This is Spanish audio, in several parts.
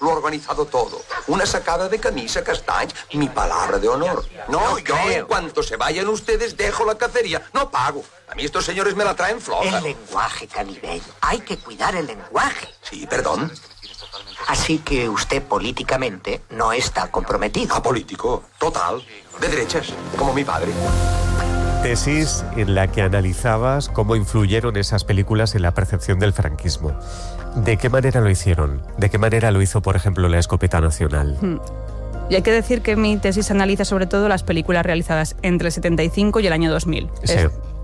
lo he organizado todo. Una sacada de camisa, Castanys, mi palabra de honor. No, yo en cuanto se vayan ustedes dejo la cacería. No pago. A mí estos señores me la traen floja. El lenguaje, Canibel. Hay que cuidar el lenguaje. Sí, perdón. Así que usted políticamente no está comprometido. Apolítico, total. De derechas, como mi padre. Tesis en la que analizabas cómo influyeron esas películas en la percepción del franquismo. ¿De qué manera lo hicieron? ¿De qué manera lo hizo, por ejemplo, La Escopeta Nacional? Y hay que decir que mi tesis analiza sobre todo las películas realizadas entre el 75 y el año 2000. Sí.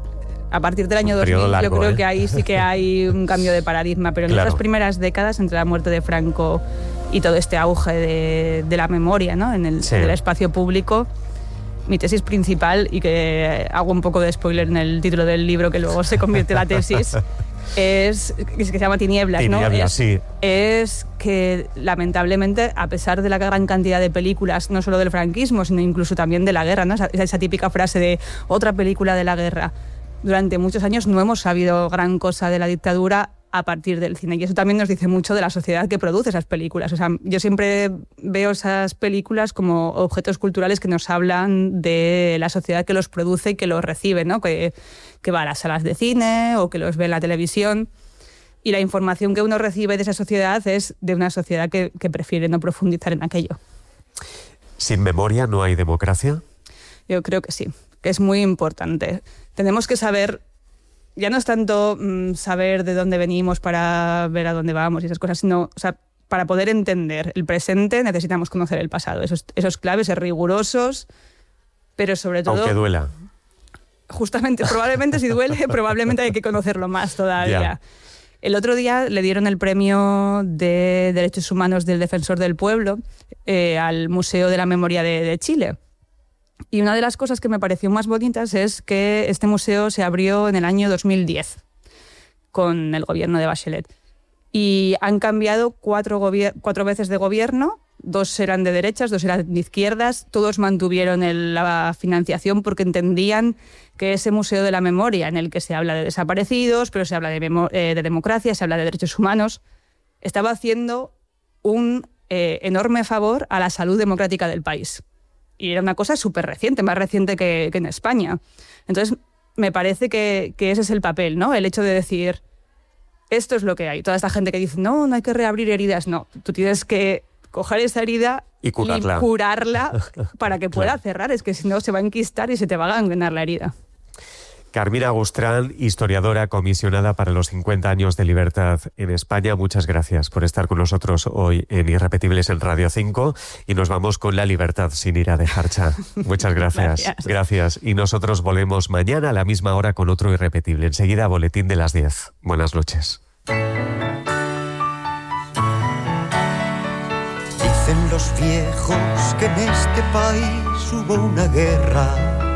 A partir del año 2000 largo, yo creo que ahí sí que hay un cambio de paradigma, pero en las primeras décadas, entre la muerte de Franco y todo este auge de la memoria, ¿no? en el espacio público, mi tesis principal, y que hago un poco de spoiler en el título del libro que luego se convierte en la tesis, es que se llama Tinieblas, ¿no? Es que lamentablemente, a pesar de la gran cantidad de películas, no solo del franquismo, sino incluso también de la guerra, ¿no? Esa típica frase de otra película de la guerra, durante muchos años no hemos sabido gran cosa de la dictadura a partir del cine, y eso también nos dice mucho de la sociedad que produce esas películas. O sea, yo siempre veo esas películas como objetos culturales que nos hablan de la sociedad que los produce y que los recibe, ¿no? Que va a las salas de cine o que los ve en la televisión, y la información que uno recibe de esa sociedad es de una sociedad que prefiere no profundizar en aquello. ¿Sin memoria no hay democracia? Yo creo que sí, que es muy importante. Tenemos que saber, ya no es tanto saber de dónde venimos para ver a dónde vamos y esas cosas, sino, o sea, para poder entender el presente necesitamos conocer el pasado. Esos claves, ser rigurosos, pero sobre todo... Aunque duela. Justamente, probablemente si duele, probablemente hay que conocerlo más todavía. Ya. El otro día le dieron el premio de Derechos Humanos del Defensor del Pueblo al Museo de la Memoria de Chile. Y una de las cosas que me pareció más bonitas es que este museo se abrió en el año 2010 con el gobierno de Bachelet. Y han cambiado cuatro veces de gobierno, 2 eran de derechas, 2 eran de izquierdas, todos mantuvieron la financiación porque entendían que ese Museo de la Memoria, en el que se habla de desaparecidos, pero se habla de democracia, se habla de derechos humanos, estaba haciendo un enorme favor a la salud democrática del país. Y era una cosa súper reciente, más reciente que en España. Entonces, me parece que ese es el papel, ¿no? El hecho de decir, esto es lo que hay. Toda esta gente que dice, no hay que reabrir heridas. No, tú tienes que coger esa herida y curarla para que pueda cerrar. Es que si no, se va a enquistar y se te va a gangrenar la herida. Carmina Gurstrán, historiadora comisionada para los 50 años de libertad en España. Muchas gracias por estar con nosotros hoy en Irrepetibles en Radio 5. Y nos vamos con la libertad sin ir a dejarcha. Muchas gracias. Gracias. Y nosotros volvemos mañana a la misma hora con otro Irrepetible. Enseguida, boletín de las 10. Buenas noches. Dicen los viejos que en este país hubo una guerra